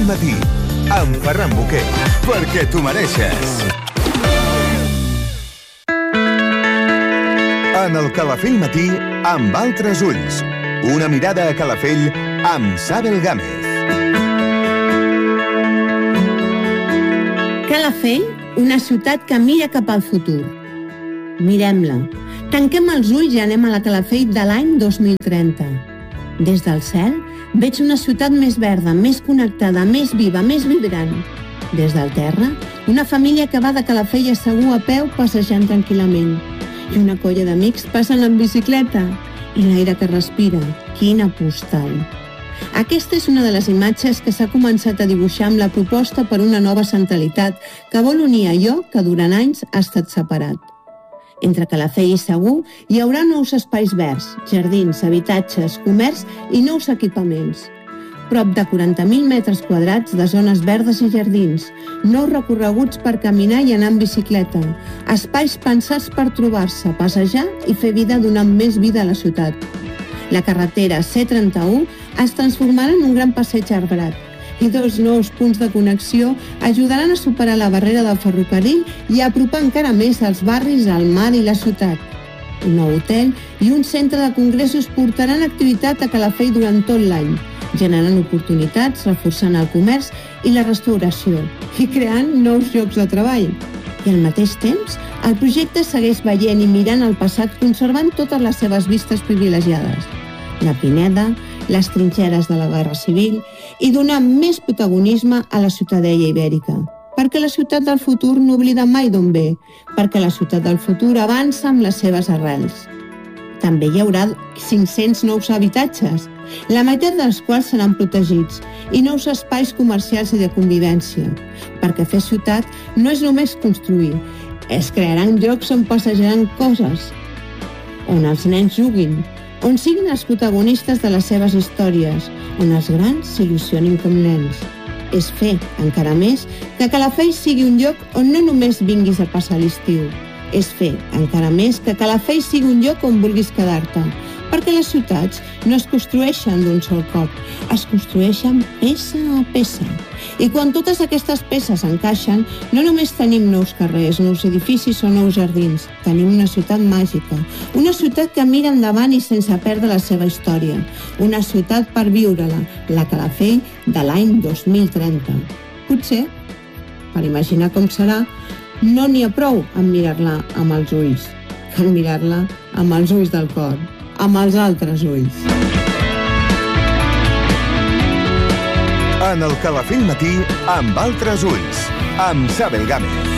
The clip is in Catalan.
al matí, amb Ferran Boquer, perquè t'ho mereixes. En el Calafell matí, amb altres ulls. Una mirada a Calafell amb Sabel Gámez. Calafell, una ciutat que mira cap al futur. Mirem-la. Tanquem els ulls i anem a la Calafell de l'any 2030. Des del cel, veig una ciutat més verda, més connectada, més viva, més vibrant. Des del terra, una família que va de Calafell a Segur a peu passejant tranquil·lament. I una colla d'amics passen en bicicleta. I l'aire que respira. Quina postal. Aquesta és una de les imatges que s'ha començat a dibuixar amb la proposta per una nova centralitat que vol unir allò que durant anys ha estat separat. Entre Calafell i Segur hi haurà nous espais verds, jardins, habitatges, comerç i nous equipaments. Prop de 40.000 metres quadrats de zones verdes i jardins, nous recorreguts per caminar i anar en bicicleta, espais pensats per trobar-se, passejar i fer vida donant més vida a la ciutat. La carretera C31 es transformarà en un gran passeig arbrat i dos nous punts de connexió ajudaran a superar la barrera del ferrocarril i a apropar encara més els barris al mar i la ciutat. Un nou hotel i un centre de congressos portaran activitat a Calafell durant tot l'any, generant oportunitats, reforçant el comerç i la restauració i creant nous llocs de treball. I al mateix temps, el projecte segueix veient i mirant el passat conservant totes les seves vistes privilegiades. La Pineda, les trinxeres de la Guerra Civil i donar més protagonisme a la ciutadella ibèrica. Perquè la ciutat del futur no oblida mai d'on ve, perquè la ciutat del futur avança amb les seves arrels. També hi haurà 500 nous habitatges, la meitat dels quals seran protegits, i nous espais comercials i de convivència, perquè fer ciutat no és només construir, es crearan llocs on passejaran coses, on els nens juguin, on siguin els protagonistes de les seves històries, on els grans s'il·lusionin com nens. És fer, encara més, que Calafell sigui un lloc on no només vinguis a passar l'estiu, és fer, encara més, que Calafell sigui un lloc on vulguis quedar-te, perquè les ciutats no es construeixen d'un sol cop, es construeixen peça a peça. I quan totes aquestes peces encaixen, no només tenim nous carrers, nous edificis o nous jardins, tenim una ciutat màgica, una ciutat que mira endavant i sense perdre la seva història, una ciutat per viure-la, la Calafell de l'any 2030. Potser, per imaginar com serà, no n'hi ha prou amb mirar-la amb els ulls, cal mirar-la amb els ulls del cor, amb els altres ulls. En el Calafell matí, amb altres ulls, amb Sabel Gámez.